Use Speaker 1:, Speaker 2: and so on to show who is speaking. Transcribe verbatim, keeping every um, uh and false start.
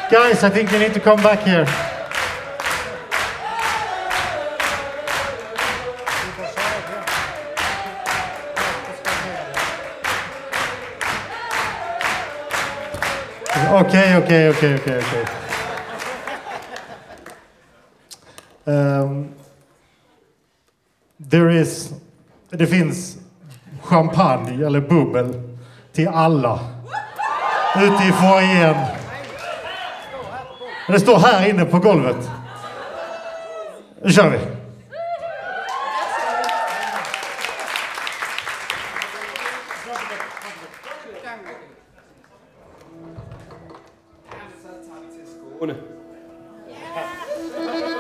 Speaker 1: Guys, I think you need to come back here. Okej, okej, okej, okej, okej. Um, there is, det finns champagne eller bubbel till alla ute i foajén. Det står här inne på golvet. Nu kör vi.